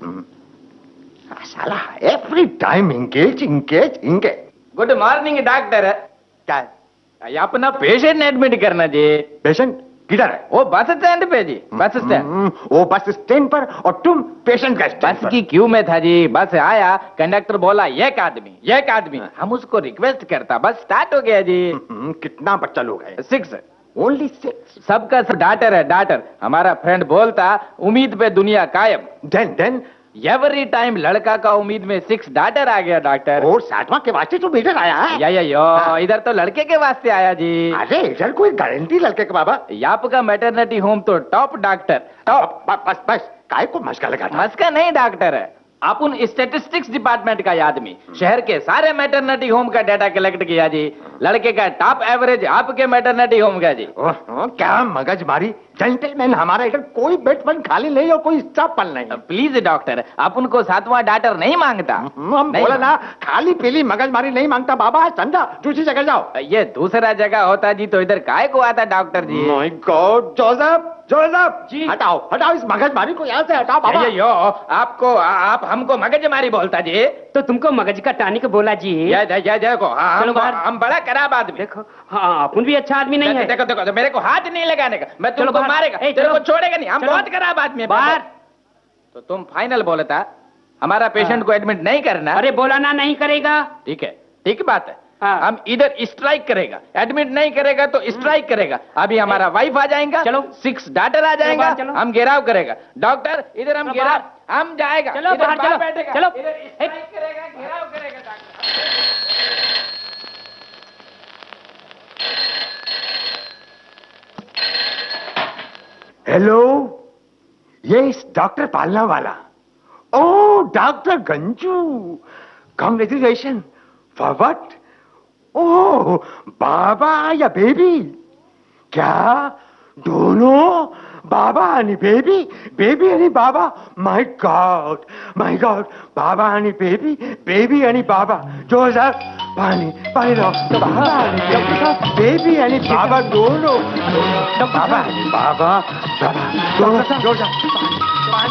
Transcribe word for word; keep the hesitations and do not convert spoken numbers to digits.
साला every time engage engage engage. Good morning doctor. क्या ये अपना पेशेंट एडमिट करना जी। पेशेंट किधर है? वो बस स्टैंड पे जी, बस स्टैंड। वो बस स्टैंड पर और तुम पेशेंट का स्टैंड बस की क्यू में था जी। बस आया, कंडक्टर बोला एक आदमी एक आदमी, हम उसको रिक्वेस्ट करता, बस स्टार्ट हो गया जी। कितना बच्चा लोग है? सिक्स। Only six? सबका सब डाटर है डाटर। हमारा फ्रेंड बोलता उम्मीद पे दुनिया कायम। देन देन एवरी टाइम लड़का का उम्मीद में सिक्स डाटर आ गया डॉक्टर। और सातवां के वास्ते तो बेटर आया है। या या यो इधर तो लड़के के वास्ते आया जी। अरे इधर कोई गारंटी लड़के का बाबा? आपका मैटरनिटी होम तो टॉप डॉक्टर टॉप। बस बस काय को मस्का लगा? मस्का नहीं डॉक्टर है, आप उन स्टेटिस्टिक्स डिपार्टमेंट का आदमी। शहर के सारे मैटरनिटी होम का डाटा कलेक्ट किया जी। लड़के का टॉप एवरेज आपके मैटरनिटी होम का जी। ओह, क्या मगज मारी जेंटलमैन। हमारा इधर कोई बेड पण खाली नहीं और कोई स्टाफ पल नहीं। प्लीज डॉक्टर, आप उनको सातवां डाटर नहीं मांगता। हम बोला ना खाली पीली मगज मारी नहीं मांगता बाबा। समझा? दूसरी जगह जाओ। ये दूसरा जगह होता जी तो इधर काय को आता doctor ji. My God Joseph Joseph जी, हटाओ हटाओ इस मगज मारी को यहाँ से हटाओ बाबा। ये यो आपको आप हमको मगज मारी बोलता जी, तो तुमको मगज का टानिक बोला जी। ये देखो हम, हम बड़ा खराब आदमी। देखो हाँ अपन भी अच्छा आदमी नहीं है। देखो देखो तो मेरे को हाथ नहीं लगाने का, मैं तुमको मारेगा, तेरे को छोड़ेगा नहीं। हम बहुत खराब आदमी है बाहर। तो तुम फाइनल बोलता हमारा पेशेंट को एडमिट नहीं करना। अरे बोला ना नहीं करेगा। ठीक है, ठीक बात है। हम इधर स्ट्राइक करेगा, एडमिट नहीं करेगा तो स्ट्राइक करेगा। अभी हमारा वाइफ आ जाएगा, चलो सिक्स डाटर आ जाएगा, हम घेराव करेगा। डॉक्टर इधर हम घेराव, हम जाएगा, चलो बाहर चलो बैठेगा, चलो इधर स्ट्राइक करेगा, घेराव करेगा डॉक्टर। हेलो, ये इस डॉक्टर पालना वाला। ओ doctor Ganju, congratulation. For what? ओह बाबा या बेबी? क्या दोनों? बाबा आणि बेबी, बेबी आणि बाबा? माय गॉड माय गॉड, बाबा आणि बेबी, बेबी आणि बाबा। जोरदार पानी पानी लो। बाबा आणि बेबी आणि बाबा दोनों, बाबा आणि बाबा बाबा दोनों जोरदार।